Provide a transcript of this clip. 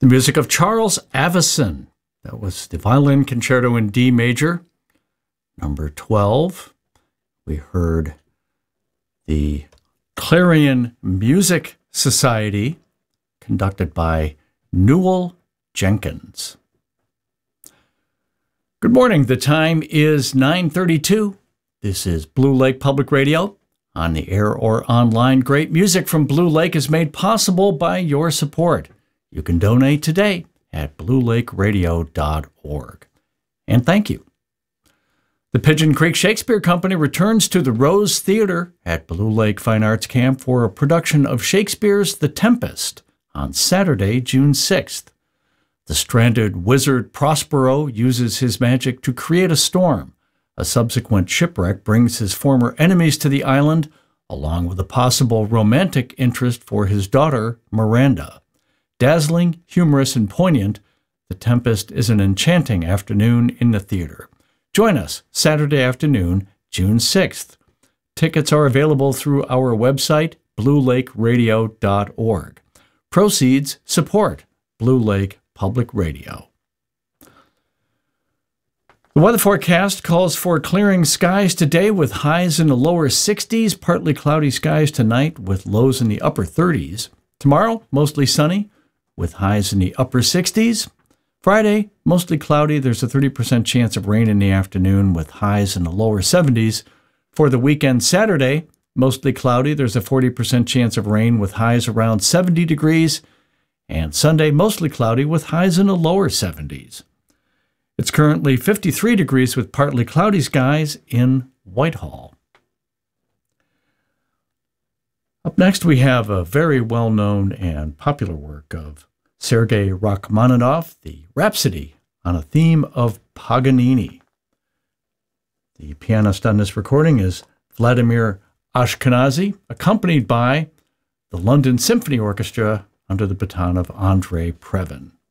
The music of Charles Avison. That was the Violin Concerto in D major, number 12. We heard the Clarion Music Society, conducted by Newell Jenkins. Good morning. The time is 9:32. This is Blue Lake Public Radio. On the air or online, great music from Blue Lake is made possible by your support. You can donate today at bluelakeradio.org. And thank you. The Pigeon Creek Shakespeare Company returns to the Rose Theater at Blue Lake Fine Arts Camp for a production of Shakespeare's The Tempest on Saturday, June 6th. The stranded wizard Prospero uses his magic to create a storm. A subsequent shipwreck brings his former enemies to the island, along with a possible romantic interest for his daughter, Miranda. Dazzling, humorous, and poignant, The Tempest is an enchanting afternoon in the theater. Join us Saturday afternoon, June 6th. Tickets are available through our website, bluelakeradio.org. Proceeds support Blue Lake Public Radio. The weather forecast calls for clearing skies today with highs in the lower 60s, partly cloudy skies tonight with lows in the upper 30s. Tomorrow, mostly sunny with highs in the upper 60s. Friday, mostly cloudy. There's a 30% chance of rain in the afternoon with highs in the lower 70s. For the weekend Saturday, mostly cloudy. There's a 40% chance of rain with highs around 70 degrees. And Sunday, mostly cloudy with highs in the lower 70s. It's currently 53 degrees with partly cloudy skies in Whitehall. Up next, we have a very well-known and popular work of Sergei Rachmaninoff, the Rhapsody on a Theme of Paganini. The pianist on this recording is Vladimir Ashkenazy, accompanied by the London Symphony Orchestra under the baton of Andrei Previn.